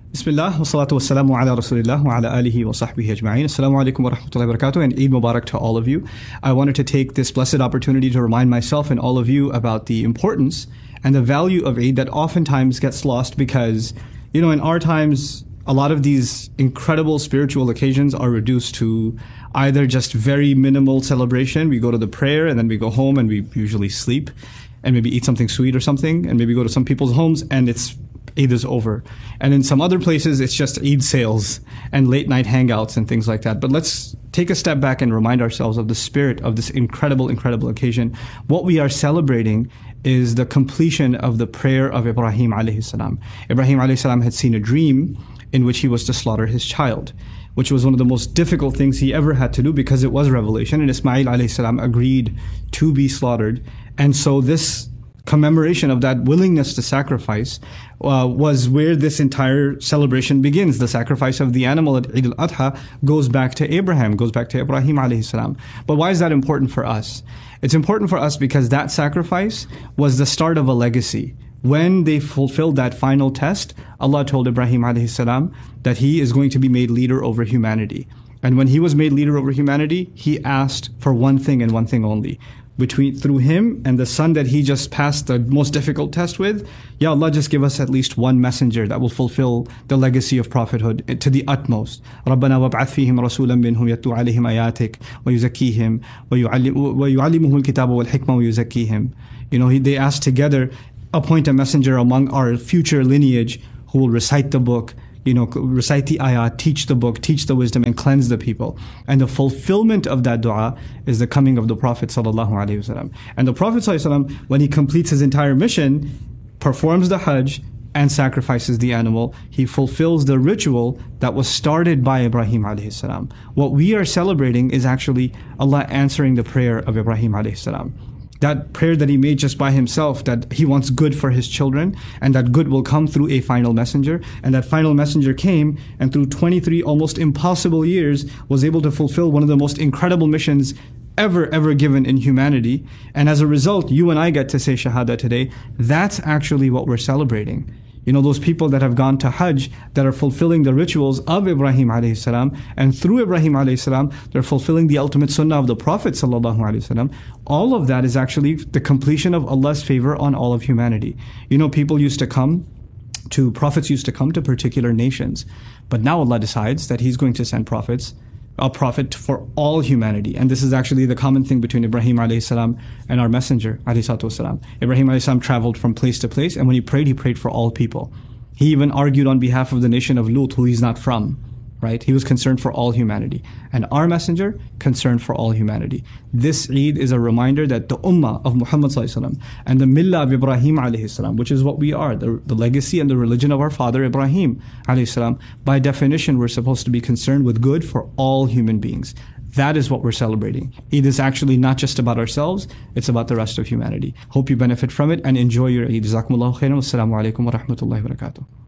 Bismillah, wa salatu wa salamu ala Rasulillah wa ala alihi wa sahbihi ajma'in. Assalamu alaikum wa rahmatullahi wa barakatuh, and Eid Mubarak to all of you. I wanted to take this blessed opportunity to remind myself and all of you about the importance and the value of Eid that oftentimes gets lost because, in our times, a lot of these incredible spiritual occasions are reduced to either just very minimal celebration. We go to the prayer and then we go home and we usually sleep and maybe eat something sweet or something and maybe go to some people's homes and Eid is over. And in some other places, it's just Eid sales and late night hangouts and things like that. But let's take a step back and remind ourselves of the spirit of this incredible, incredible occasion. What we are celebrating is the completion of the prayer of Ibrahim alayhi salam. Ibrahim alayhi salam had seen a dream in which he was to slaughter his child, which was one of the most difficult things he ever had to do because it was revelation. And Ismail alayhi salam agreed to be slaughtered. And so this commemoration of that willingness to sacrifice was where this entire celebration begins. The sacrifice of the animal at Eid al-Adha goes back to Ibrahim alayhi salam. But why is that important for us? It's important for us because that sacrifice was the start of a legacy. When they fulfilled that final test, Allah told Ibrahim alayhi salam that he is going to be made leader over humanity. And when he was made leader over humanity, he asked for one thing and one thing only. Through him and the son that he just passed the most difficult test with, Ya Allah, just give us at least one messenger that will fulfill the legacy of prophethood to the utmost. رَبَّنَا وَابْعَثْ فِيهِمْ رَسُولًا مِّنْهُمْ يَتْلُو عَلَيْهِمْ آيَاتِكَ وَيُزَكِّيهِمْ وَيُعَلِّمُهُ الْكِتَابَ وَالْحِكْمَةَ وَيُزَكِّيهِمْ. They asked together, appoint a messenger among our future lineage who will recite the book, recite the ayat, teach the book, teach the wisdom, and cleanse the people. And the fulfillment of that dua is the coming of the Prophet ﷺ. And the Prophet ﷺ, when he completes his entire mission, performs the Hajj and sacrifices the animal. He fulfills the ritual that was started by Ibrahim alayhi salam. What we are celebrating is actually Allah answering the prayer of Ibrahim alayhi salam. That prayer that he made just by himself, that he wants good for his children, and that good will come through a final messenger. And that final messenger came, and through 23 almost impossible years, was able to fulfill one of the most incredible missions ever given in humanity. And as a result, you and I get to say Shahada today. That's actually what we're celebrating. Those people that have gone to Hajj, that are fulfilling the rituals of Ibrahim alayhi salam, and through Ibrahim alayhi salam, they're fulfilling the ultimate sunnah of the Prophet sallallahu alayhi wasallam. All of that is actually the completion of Allah's favor on all of humanity. Prophets used to come to particular nations, but now Allah decides that He's going to send a prophet for all humanity. And this is actually the common thing between Ibrahim alayhi salam and our messenger alayhi salatu wasalam. Ibrahim alayhi salam traveled from place to place, and when he prayed for all people. He even argued on behalf of the nation of Lut, who he's not from. Right? He was concerned for all humanity. And our messenger, concerned for all humanity. This Eid is a reminder that the ummah of Muhammad ﷺ and the millah of Ibrahim ﷺ, which is what we are, the legacy and the religion of our father Ibrahim ﷺ, by definition we're supposed to be concerned with good for all human beings. That is what we're celebrating. Eid is actually not just about ourselves, it's about the rest of humanity. Hope you benefit from it and enjoy your Eid. Jazakumullahu khairan. Wassalamu alaikum wa rahmatullahi wa barakatuh.